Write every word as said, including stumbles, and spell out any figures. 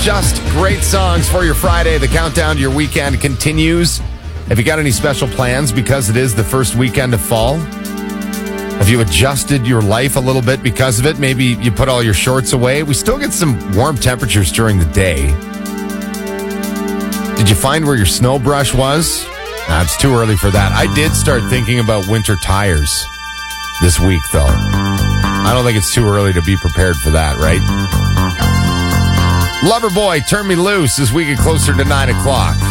Just great songs for your Friday. The countdown to your weekend continues. Have you got any special plans because it is the first weekend of fall? Have you adjusted your life a little bit because of it? Maybe you put all your shorts away. We still get some warm temperatures during the day. Did you find where your snow brush was? Nah, it's too early for that. I did start thinking about winter tires this week, though. I don't think it's too early to be prepared for that, right? Loverboy, Turn Me Loose as we get closer to nine o'clock.